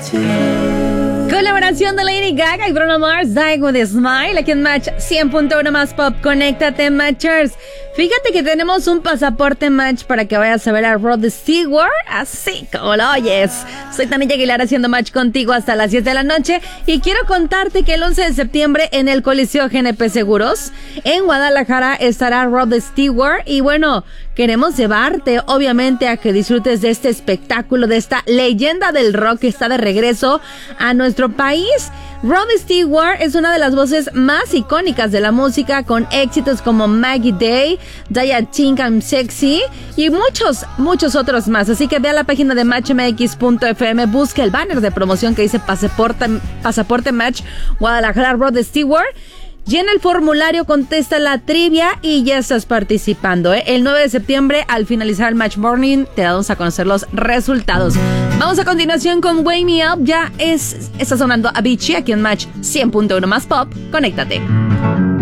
Colaboración de Lady Gaga y Bruno Mars, Die With a Smile, aquí en Match 100.1 más pop. Conéctate, Matchers. Fíjate que tenemos un pasaporte Match para que vayas a ver a Rod Stewart, así como lo oyes. Soy Tania Aguilar haciendo Match contigo hasta las 10 de la noche y quiero contarte que el 11 de septiembre en el Coliseo GNP Seguros, en Guadalajara, estará Rod Stewart y bueno, queremos llevarte obviamente a que disfrutes de este espectáculo, de esta leyenda del rock que está de regreso a nuestro país. Rod Stewart es una de las voces más icónicas de la música, con éxitos como Maggie Day, Do You Think I'm Sexy y muchos otros más. Así que ve a la página de matchmx.fm, busca el banner de promoción que dice Pasaporte Match Guadalajara Rod Stewart. Llena el formulario, contesta la trivia y ya estás participando, ¿eh? El 9 de septiembre, al finalizar el Match Morning, te damos a conocer los resultados. Vamos a continuación con Wake Me Up. Está sonando Avicii aquí en Match 100.1 más pop. Conéctate.